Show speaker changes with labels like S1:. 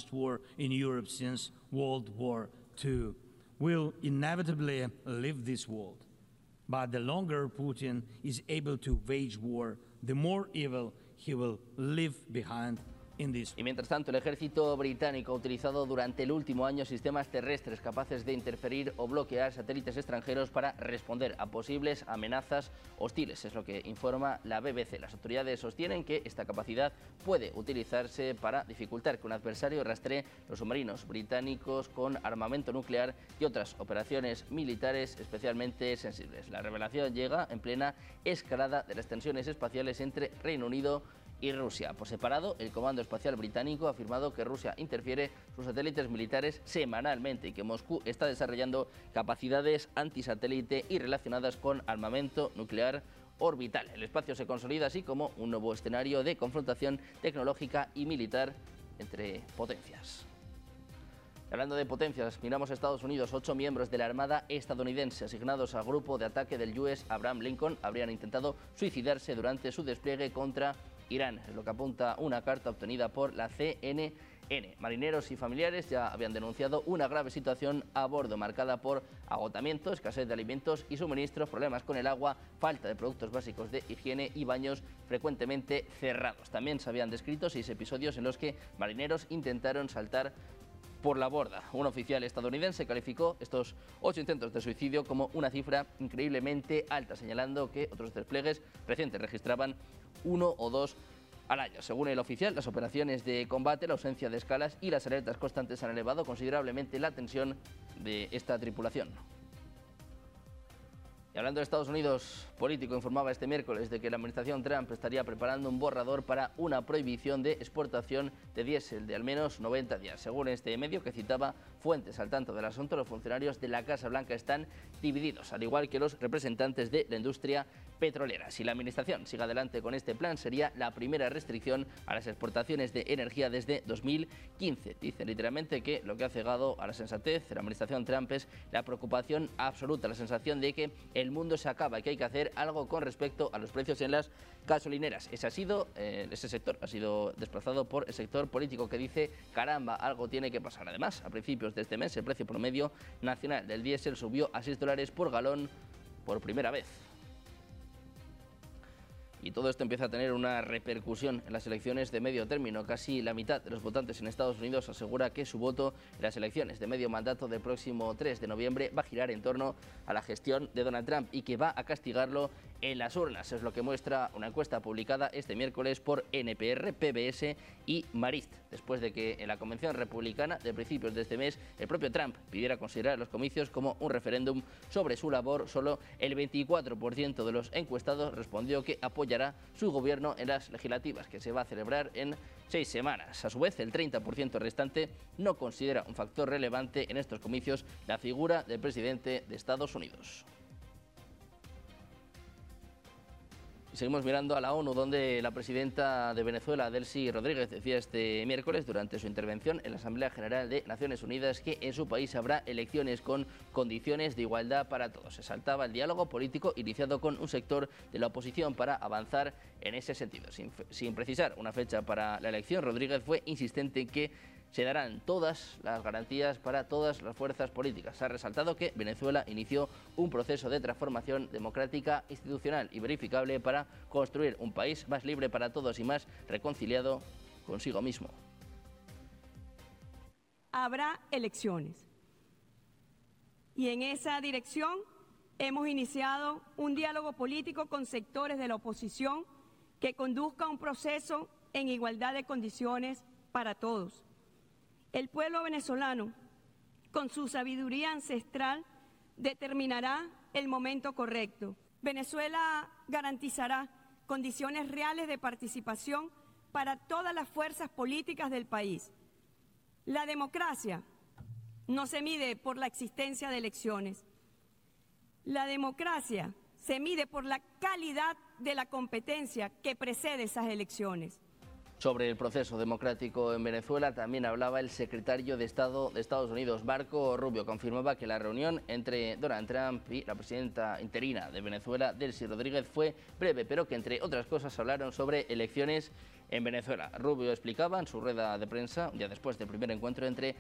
S1: largest war in Europe since World War II, will inevitably leave this world. But the longer Putin is able to wage war, the more evil he will leave behind.
S2: Y mientras tanto, el ejército británico ha utilizado durante el último año sistemas terrestres capaces de interferir o bloquear satélites extranjeros para responder a posibles amenazas hostiles. Es lo que informa la BBC. Las autoridades sostienen que esta capacidad puede utilizarse para dificultar que un adversario rastree los submarinos británicos con armamento nuclear y otras operaciones militares especialmente sensibles. La revelación llega en plena escalada de las tensiones espaciales entre Reino Unido y Rusia. Por separado, el Comando Espacial Británico ha afirmado que Rusia interfiere sus satélites militares semanalmente y que Moscú está desarrollando capacidades antisatélite y relacionadas con armamento nuclear orbital. El espacio se consolida así como un nuevo escenario de confrontación tecnológica y militar entre potencias. Hablando de potencias, miramos a Estados Unidos. 8 miembros de la Armada estadounidense asignados al grupo de ataque del US Abraham Lincoln habrían intentado suicidarse durante su despliegue contra Irán, es lo que apunta una carta obtenida por la CNN. Marineros y familiares ya habían denunciado una grave situación a bordo marcada por agotamiento, escasez de alimentos y suministros, problemas con el agua, falta de productos básicos de higiene y baños frecuentemente cerrados. También se habían descrito 6 episodios en los que marineros intentaron saltar por la borda. Un oficial estadounidense calificó estos 8 intentos de suicidio como una cifra increíblemente alta, señalando que otros despliegues recientes registraban 1 o 2 al año. Según el oficial, las operaciones de combate, la ausencia de escalas y las alertas constantes han elevado considerablemente la tensión de esta tripulación. Y hablando de Estados Unidos, Político informaba este miércoles de que la administración Trump estaría preparando un borrador para una prohibición de exportación de diésel de al menos 90 días. Según este medio, que citaba fuentes al tanto del asunto, los funcionarios de la Casa Blanca están divididos, al igual que los representantes de la industria petrolera. Si la administración sigue adelante con este plan, sería la primera restricción a las exportaciones de energía desde 2015. Dicen literalmente que lo que ha cegado a la sensatez de la administración Trump es la preocupación absoluta, la sensación de que el mundo se acaba y que hay que hacer algo con respecto a los precios en las gasolineras. Ese sector ha sido desplazado por el sector político, que dice: caramba, algo tiene que pasar. Además, a principios de este mes, el precio promedio nacional del diésel subió a $6 por galón por primera vez. Y todo esto empieza a tener una repercusión en las elecciones de medio término. Casi la mitad de los votantes en Estados Unidos asegura que su voto en las elecciones de medio mandato del próximo 3 de noviembre va a girar en torno a la gestión de Donald Trump y que va a castigarlo en las urnas. Es lo que muestra una encuesta publicada este miércoles por NPR, PBS y Marist, después de que en la convención republicana de principios de este mes el propio Trump pidiera considerar los comicios como un referéndum sobre su labor. Solo el 24% de los encuestados respondió que apoyará su gobierno en las legislativas, que se va a celebrar en 6 semanas. A su vez, el 30% restante no considera un factor relevante en estos comicios la figura del presidente de Estados Unidos. Seguimos mirando a la ONU, donde la presidenta de Venezuela, Delcy Rodríguez, decía este miércoles durante su intervención en la Asamblea General de Naciones Unidas que en su país habrá elecciones con condiciones de igualdad para todos. Se saltaba el diálogo político iniciado con un sector de la oposición para avanzar en ese sentido. Sin precisar una fecha para la elección, Rodríguez fue insistente en que se darán todas las garantías para todas las fuerzas políticas. Ha resaltado que Venezuela inició un proceso de transformación democrática, institucional y verificable para construir un país más libre para todos y más reconciliado consigo mismo.
S3: Habrá elecciones. Y en esa dirección hemos iniciado un diálogo político con sectores de la oposición que conduzca a un proceso en igualdad de condiciones para todos. El pueblo venezolano, con su sabiduría ancestral, determinará el momento correcto. Venezuela garantizará condiciones reales de participación para todas las fuerzas políticas del país. La democracia no se mide por la existencia de elecciones. La democracia se mide por la calidad de la competencia que precede esas elecciones.
S2: Sobre el proceso democrático en Venezuela también hablaba el secretario de Estado de Estados Unidos, Marco Rubio. Confirmaba que la reunión entre Donald Trump y la presidenta interina de Venezuela, Delcy Rodríguez, fue breve, pero que entre otras cosas hablaron sobre elecciones en Venezuela. Rubio explicaba en su rueda de prensa, un día después del primer encuentro entre